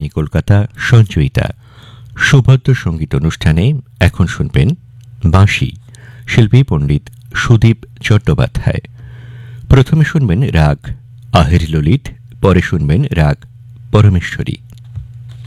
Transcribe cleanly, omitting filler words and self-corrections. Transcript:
আকাশবাণী কলকাতা সঞ্চয়িতা সুভদ্র সঙ্গীত অনুষ্ঠানে এখন শুনবেন বাঁশি, শিল্পী পণ্ডিত সুদীপ চট্টোপাধ্যায়। প্রথমে শুনবেন রাগ আহের ললিত, পরে শুনবেন রাগ পরমেশ্বরী।